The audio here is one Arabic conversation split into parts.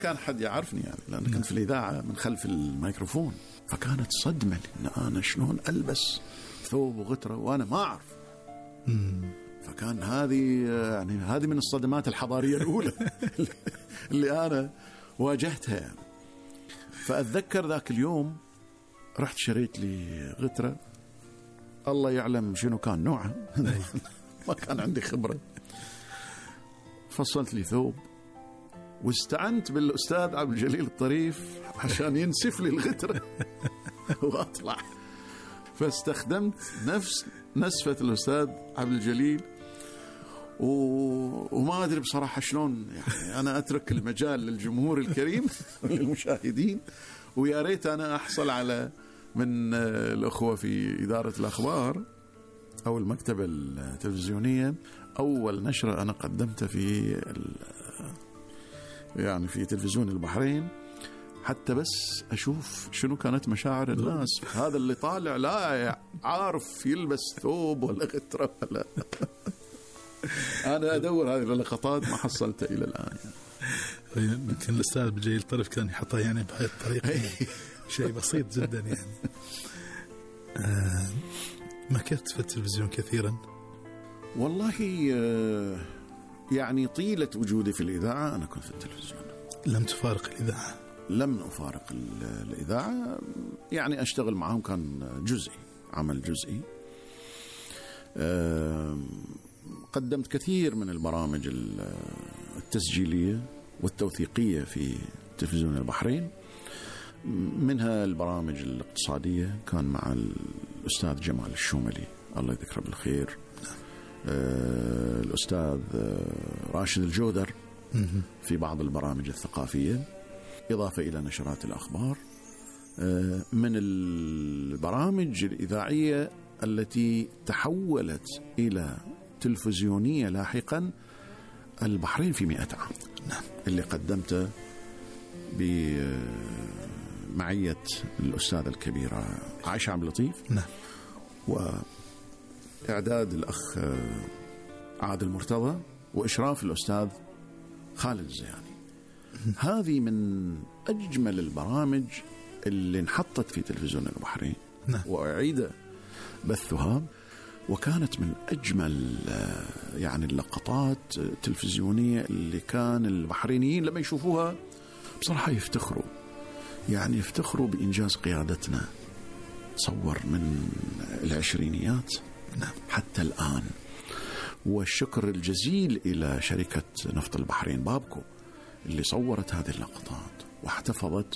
كان حد يعرفني يعني، لأن كنت في الإذاعة من خلف الميكروفون. فكانت صدمة إن أنا شلون ألبس ثوب وغترة وأنا ما أعرف. فكان هذه من الصدمات الحضارية الأولى اللي أنا واجهتها يعني. فأتذكر ذاك اليوم رحت شريت لي غترة، الله يعلم شنو كان نوعها ما كان عندي خبرة. فصلت لي ثوب واستعنت بالأستاذ عبد الجليل الطريف عشان ينسف لي الغترة وأطلع. فاستخدمت نفس نسفة الأستاذ عبد الجليل، وما أدري بصراحة شلون يعني. أنا أترك المجال للجمهور الكريم للمشاهدين، ويا ريت أنا أحصل على من الأخوة في إدارة الأخبار أو المكتبة التلفزيونية أول نشرة أنا قدمتها يعني في تلفزيون البحرين، حتى بس أشوف شنو كانت مشاعر الناس. هذا اللي طالع لا عارف يلبس ثوب ولا غترة ولا أنا أدور هذه اللقطات ما حصلتها إلى الآن يعني. يمكن الأستاذ بجيل الطرف كان يحطها يعني بهذه الطريقة شيء بسيط جدا يعني. مكثت في التلفزيون كثيرا والله. يعني طيلة وجودي في الإذاعة أنا كنت في التلفزيون. لم تفارق الإذاعة؟ لم أفارق الإذاعة، يعني أشتغل معهم كان جزئي، عمل جزئي. قدمت كثير من البرامج التسجيلية والتوثيقية في تلفزيون البحرين، منها البرامج الاقتصادية كان مع الأستاذ جمال الشوملي الله يذكره بالخير، الأستاذ راشد الجودر في بعض البرامج الثقافية، إضافة إلى نشرات الأخبار. من البرامج الإذاعية التي تحولت إلى تلفزيونية لاحقا البحرين في 100 عام، اللي قدمته بمعية الأستاذة الكبيرة عائشة عبد اللطيف، وإعداد الأخ عادل مرتضى، وإشراف الأستاذ خالد الزياني. هذه من أجمل البرامج اللي انحطت في تلفزيون البحرين وأعيد بثها، وكانت من أجمل يعني اللقطات التلفزيونية اللي كان البحرينيين لما يشوفوها بصراحة يفتخروا، يعني يفتخروا بإنجاز قيادتنا. صور من العشرينيات حتى الآن. والشكر الجزيل إلى شركة نفط البحرين بابكو اللي صورت هذه اللقطات واحتفظت.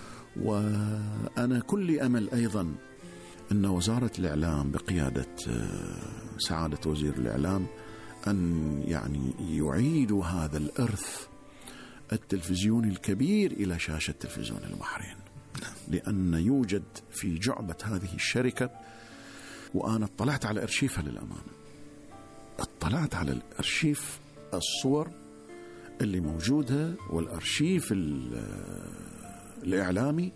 وأنا كل أمل أيضا أن وزارة الإعلام بقيادة سعادة وزير الإعلام أن يعني يعيدوا هذا الإرث التلفزيوني الكبير إلى شاشة تلفزيون البحرين، لأن يوجد في جعبة هذه الشركة. وأنا اطلعت على أرشيفها للأمانة، اطلعت على الأرشيف الصور اللي موجودة والأرشيف الإعلامي،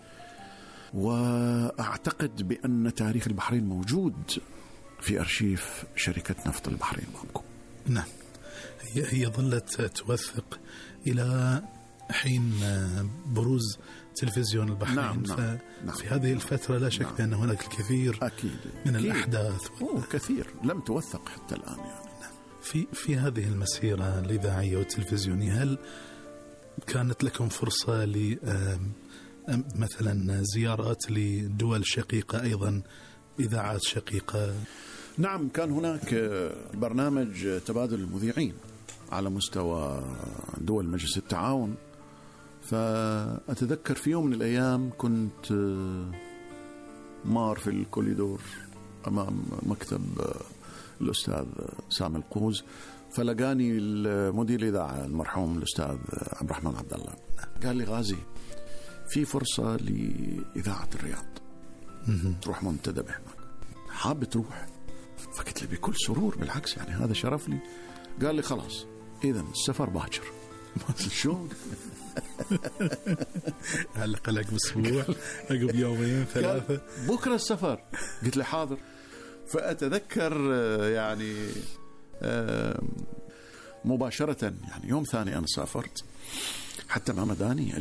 وأعتقد بأن تاريخ البحرين موجود في أرشيف شركة نفط البحرين بامكو. نعم، هي ظلت توثق إلى حين بروز تلفزيون البحرين. نعم. في هذه الفترة لا شك بأن هناك الكثير من الأحداث كثير لم توثق حتى الآن يعني. في هذه المسيرة الإذاعية والتلفزيونية، هل كانت لكم فرصة مثلا زيارات لدول شقيقة، أيضا إذاعات شقيقة؟ نعم، كان هناك برنامج تبادل المذيعين على مستوى دول مجلس التعاون. فأتذكر في يوم من الأيام كنت مار في الكوليدور أمام مكتب الأستاذ سامي القوز، فلقاني المدير الإذاعة المرحوم الأستاذ عبد الرحمن عبد الله، قال لي غازي في فرصة لإذاعة الرياض، تروح منتدب هناك، حاب تروح؟ فقلت له بكل سرور، بالعكس يعني هذا شرف لي. قال لي خلاص إذن السفر باكر. شو هل قلق بأسبوع عقب يومين ثلاثة؟ بكرة السفر. قلت له حاضر. فأتذكر يعني مباشرة يعني يوم ثاني أنا سافرت، حتى ما مداني